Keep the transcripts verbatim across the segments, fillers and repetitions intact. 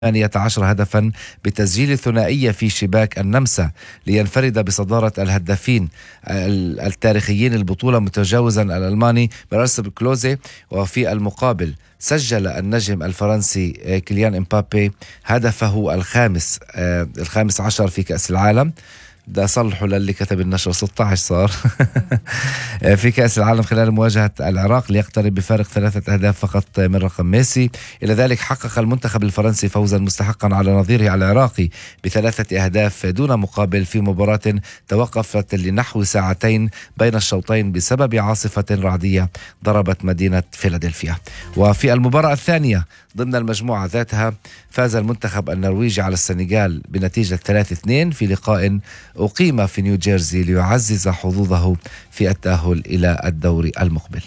ثمانية عشر هدفا بتسجيل ثنائية في شباك النمسا لينفرد بصدارة الهدافين التاريخيين البطولة، متجاوزا الألماني مارسيل كلوزي. وفي المقابل سجل النجم الفرنسي كيليان إمبابي هدفه الخامس الخامس عشر في كأس العالم. ده صلحوا للي كتب النشر ستة عشر صار في كأس العالم خلال مواجهة العراق ليقترب بفارق ثلاثة أهداف فقط من رقم ميسي. إلى ذلك حقق المنتخب الفرنسي فوزا مستحقا على نظيره العراقي بثلاثة أهداف دون مقابل في مباراة توقفت لنحو ساعتين بين الشوطين بسبب عاصفة رعدية ضربت مدينة فيلادلفيا. وفي المباراة الثانية ضمن المجموعة ذاتها فاز المنتخب النرويجي على السنغال بنتيجة ثلاثة اثنين في لقاء أقيم في نيوجيرسي ليعزز حظوظه في التأهل إلى الدور المقبل.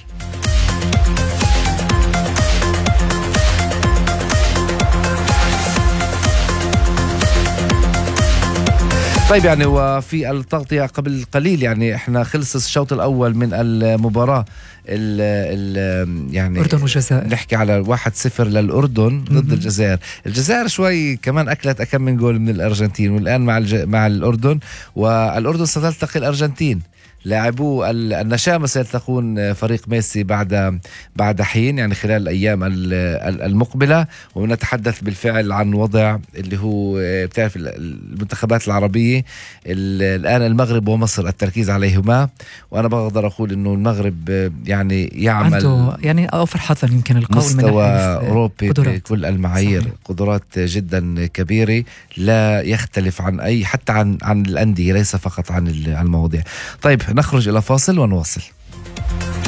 طيب يعني وفي التغطية قبل قليل يعني احنا خلص الشوط الأول من المباراة ال ال يعني الأردن والجزائر، نحكي على واحد صفر للأردن ضد الجزائر. الجزائر شوي كمان أكلت أكم من جول من الأرجنتين، والآن مع الج... مع الأردن، والأردن ستلتقي الأرجنتين. لاعبو النشامة سيلتقون فريق ميسي بعد بعد حين يعني خلال الأيام المقبلة، ونتحدث بالفعل عن وضع اللي هو بتعرف المنتخبات العربية الآن المغرب ومصر التركيز عليهما. وأنا بقدر أقول إنه المغرب يعني يعمل عنده يعني أوفر حظا يمكن القول مستوى أوروبي بكل المعايير، صحيح. قدرات جدا كبيرة لا يختلف عن أي حتى عن عن الأندية، ليس فقط عن المواضيع. طيب نخرج إلى فاصل ونواصل.